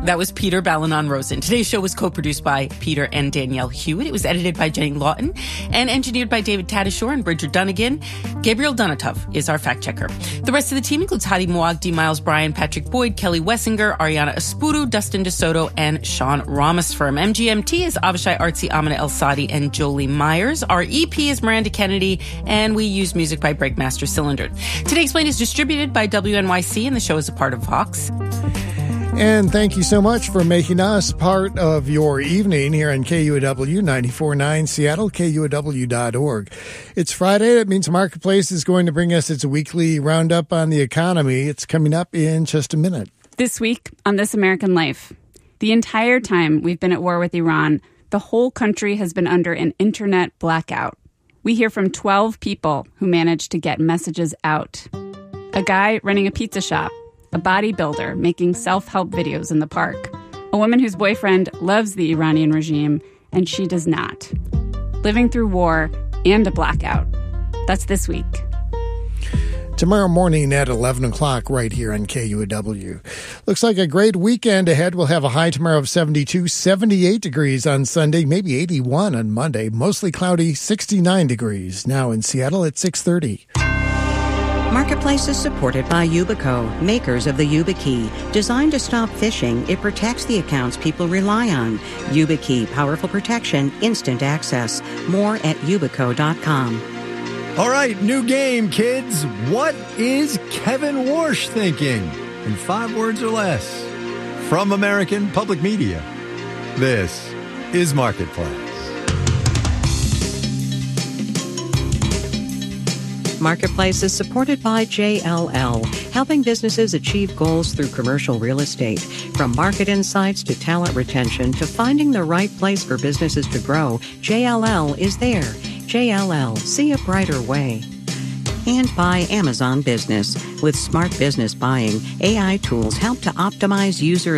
That was Peter Balanon-Rosen. Today's show was co-produced by Peter and Danielle Hewitt. It was edited by Jenny Lawton and engineered by David Tadashore and Bridger Dunnigan. Gabriel Donatov is our fact checker. The rest of the team includes Hadi Muagdi, Miles Bryan, Patrick Boyd, Kelly Wessinger, Ariana Espuru, Dustin DeSoto, and Sean Ramasfirm. MGMT is Avishai Artsy, Amina El Sadi, and Jolie Myers. Our EP is Miranda Kennedy, and we use music by Breakmaster Cylinder. Today Explained is distributed by WNYC, and the show is a part of Vox. And thank you so much for making us part of your evening here on KUOW 94.9 Seattle, KUOW.org. It's Friday. That means Marketplace is going to bring us its weekly roundup on the economy. It's coming up in just a minute. This week on This American Life, the entire time we've been at war with Iran, the whole country has been under an internet blackout. We hear from 12 people who managed to get messages out. A guy running a pizza shop, a bodybuilder making self-help videos in the park, a woman whose boyfriend loves the Iranian regime and she does not. Living through war and a blackout. That's this week. Tomorrow morning at 11 o'clock right here on KUOW. Looks like a great weekend ahead. We'll have a high tomorrow of 72, 78 degrees on Sunday, maybe 81 on Monday. Mostly cloudy, 69 degrees. Now in Seattle at 6:30. Marketplace is supported by Yubico, makers of the YubiKey. Designed to stop phishing, it protects the accounts people rely on. YubiKey, powerful protection, instant access. More at yubico.com. All right, new game, kids. What is Kevin Warsh thinking? In 5 words or less. From American Public Media, this is Marketplace. Marketplace is supported by JLL, helping businesses achieve goals through commercial real estate. From market insights to talent retention to finding the right place for businesses to grow, JLL is there. JLL, see a brighter way. And by Amazon Business. With smart business buying, AI tools help to optimize user